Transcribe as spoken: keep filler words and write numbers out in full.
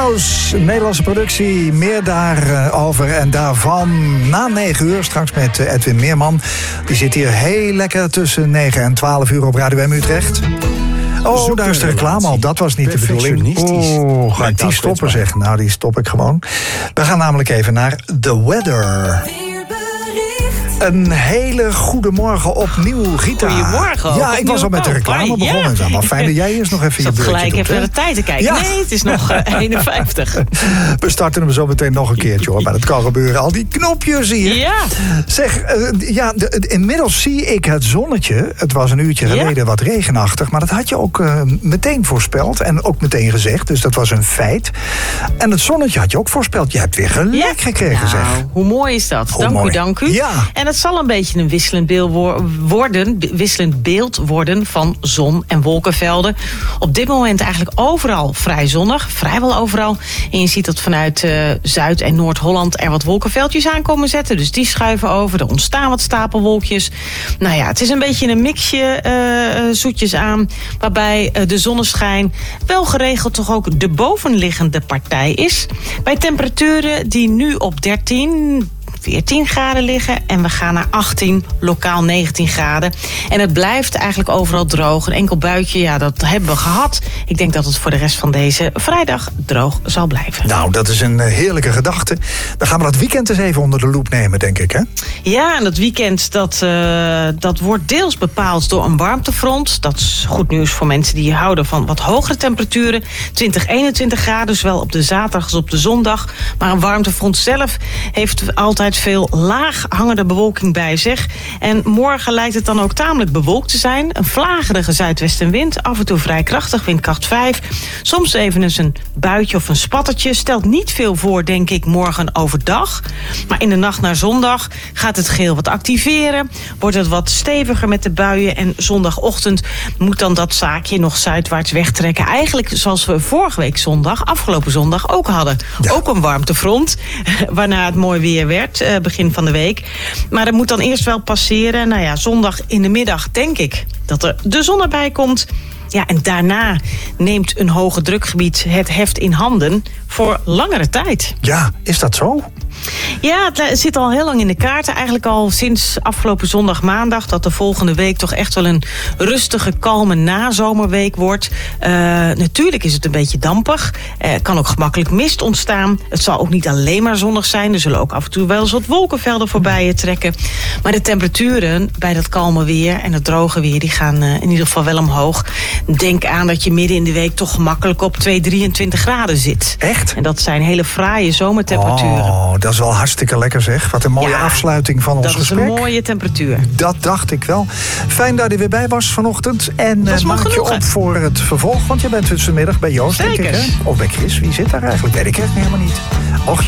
House, een Nederlandse productie. Meer daarover en daarvan na negen uur. Straks met Edwin Meerman. Die zit hier heel lekker tussen negen en twaalf uur op Radio M Utrecht. Oh, daar is de reclame al. Dat was niet de bedoeling. Oh, ga ik die stoppen zeg? Nou, die stop ik gewoon. We gaan namelijk even naar The Weather. Een hele goede morgen opnieuw, Rita. Goedemorgen. Ja, ik was al met de reclame oh, begonnen. Ja. Maar fijn dat jij eerst nog even je beurtje doet. Gelijk even naar de tijd te kijken. Ja. Nee, het is nog uh, eenenvijftig. We starten hem zo meteen nog een keertje hoor. Maar dat kan gebeuren. Al die knopjes hier. Ja. Zeg, uh, ja, de, de, inmiddels zie ik het zonnetje. Het was een uurtje geleden ja. wat regenachtig. Maar dat had je ook uh, meteen voorspeld. En ook meteen gezegd. Dus dat was een feit. En het zonnetje had je ook voorspeld. Je hebt weer gelijk ja. gekregen, nou, zeg. Hoe mooi is dat? Hoe dank mooi. u, dank u. Ja. En het zal een beetje een wisselend beeld worden, wisselend beeld worden van zon- en wolkenvelden. Op dit moment eigenlijk overal vrij zonnig, vrijwel overal. En je ziet dat vanuit uh, Zuid- en Noord-Holland er wat wolkenveldjes aankomen zetten. Dus die schuiven over, er ontstaan wat stapelwolkjes. Nou ja, het is een beetje een mixje uh, zoetjes aan, waarbij uh, de zonneschijn wel geregeld toch ook de bovenliggende partij is. Bij temperaturen die nu op dertien... veertien graden liggen en we gaan naar achttien, lokaal negentien graden. En het blijft eigenlijk overal droog. Een enkel buitje, ja, dat hebben we gehad. Ik denk dat het voor de rest van deze vrijdag droog zal blijven. Nou, dat is een heerlijke gedachte. Dan gaan we dat weekend eens even onder de loep nemen, denk ik, hè? Ja, en dat weekend, dat, uh, dat wordt deels bepaald door een warmtefront. Dat is goed nieuws voor mensen die houden van wat hogere temperaturen. twintig, eenentwintig graden, zowel op de zaterdag als op de zondag. Maar een warmtefront zelf heeft altijd veel laag hangende bewolking bij zich. En morgen lijkt het dan ook tamelijk bewolkt te zijn. Een vlagerige zuidwestenwind, af en toe vrij krachtig, windkracht vijf. Soms even eens een buitje of een spattertje. Stelt niet veel voor, denk ik, morgen overdag. Maar in de nacht naar zondag gaat het geel wat activeren. Wordt het wat steviger met de buien. En zondagochtend moet dan dat zaakje nog zuidwaarts wegtrekken. Eigenlijk zoals we vorige week zondag, afgelopen zondag, ook hadden. Ja. Ook een warmtefront, waarna het mooi weer werd. Begin van de week. Maar dat moet dan eerst wel passeren. Nou ja, zondag in de middag denk ik dat er de zon erbij komt. Ja, en daarna neemt een hoge drukgebied het heft in handen voor langere tijd. Ja, is dat zo? Ja, het zit al heel lang in de kaarten. Eigenlijk al sinds afgelopen zondag maandag. Dat de volgende week toch echt wel een rustige, kalme nazomerweek wordt. Uh, natuurlijk is het een beetje dampig. Er uh, kan ook gemakkelijk mist ontstaan. Het zal ook niet alleen maar zonnig zijn. Er zullen ook af en toe wel eens wat wolkenvelden voorbij je trekken. Maar de temperaturen bij dat kalme weer en het droge weer, die gaan uh, in ieder geval wel omhoog. Denk aan dat je midden in de week toch gemakkelijk op twee, drieëntwintig graden zit. Echt? En dat zijn hele fraaie zomertemperaturen. Oh, dat is wel hartstikke lekker zeg. Wat een mooie ja, afsluiting van ons gesprek. Dat is een mooie temperatuur. Dat dacht ik wel. Fijn dat je weer bij was vanochtend. En uh, maak je op voor het vervolg. Want je bent vanmiddag bij Joost, Zeker. denk ik, hè? Of bij Chris. Wie zit daar eigenlijk? Weet ik echt helemaal niet. Och,